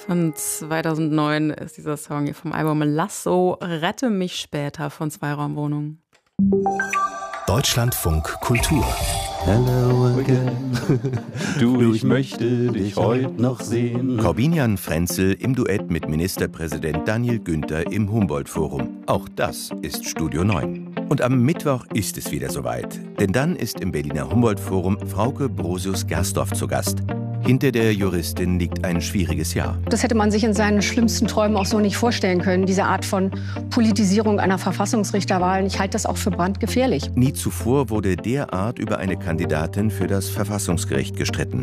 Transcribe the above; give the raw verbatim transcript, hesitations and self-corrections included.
Von zweitausendneun ist dieser Song hier vom Album Lasso, Rette mich später von Zweiraumwohnungen. Deutschlandfunk Kultur. Hello again. Du, ich möchte dich heute noch sehen. Corbinian Frenzel im Duett mit Ministerpräsident Daniel Günther im Humboldt-Forum. Auch das ist Studio neun. Und am Mittwoch ist es wieder soweit. Denn dann ist im Berliner Humboldt-Forum Frauke Brosius-Gersdorf zu Gast. Hinter der Juristin liegt ein schwieriges Jahr. Das hätte man sich in seinen schlimmsten Träumen auch so nicht vorstellen können, diese Art von Politisierung einer Verfassungsrichterwahl. Ich halte das auch für brandgefährlich. Nie zuvor wurde derart über eine Kandidatin für das Verfassungsgericht gestritten.